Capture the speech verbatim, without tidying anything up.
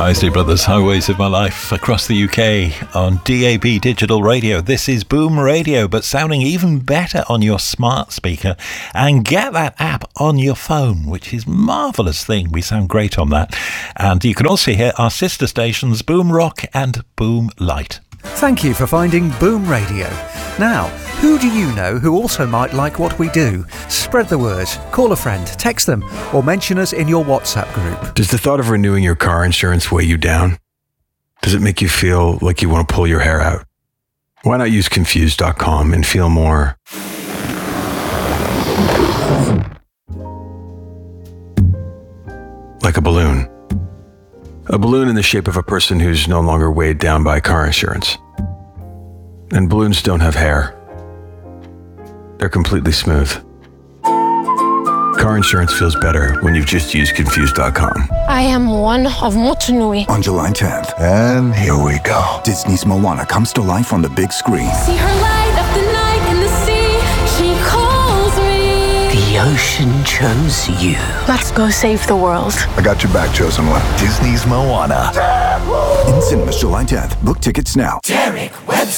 Isley Brothers, Highways of My Life, across the U K on D A B Digital Radio. This is Boom Radio, but sounding even better on your smart speaker. And get that app on your phone, which is a marvellous thing. We sound great on that. And you can also hear our sister stations, Boom Rock and Boom Light. Thank you for finding Boom Radio. Now, who do you know who also might like what we do? Spread the word, call a friend, text them, or mention us in your WhatsApp group. Does the thought of renewing your car insurance weigh you down? Does it make you feel like you want to pull your hair out? Why not use confused dot com and feel more like a balloon? A balloon in the shape of a person who's no longer weighed down by car insurance. And balloons don't have hair. They're completely smooth. Car insurance feels better when you've just used confused dot com. I am one of Motunui. On July tenth. And here we go. Disney's Moana comes to life on the big screen. See her light up the night in the sea. She calls me. The ocean chose you. Let's go save the world. I got your back, chosen one. Disney's Moana. In cinemas July tenth. Book tickets now. Derek Webster.